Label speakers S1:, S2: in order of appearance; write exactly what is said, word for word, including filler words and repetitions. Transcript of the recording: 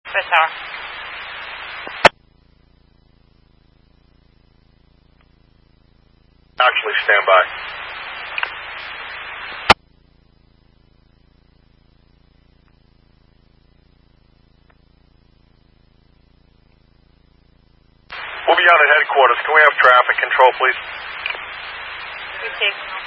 S1: West Tower.
S2: Actually, stand by. We'll be out at headquarters. Can we have traffic control, please?
S1: Receive.